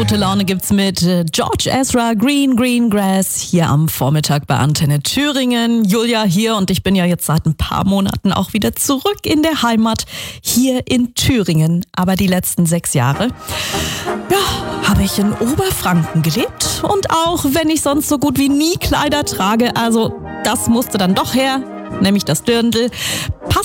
Gute Laune gibt's mit George Ezra, Green Grass, hier am Vormittag bei Antenne Thüringen. Julia hier und ich bin ja jetzt seit ein paar Monaten auch wieder zurück in der Heimat, hier in Thüringen. Aber die letzten 6 Jahre, ja, habe ich in Oberfranken gelebt. Und auch wenn ich sonst so gut wie nie Kleider trage, also das musste dann doch her, nämlich das Dirndl,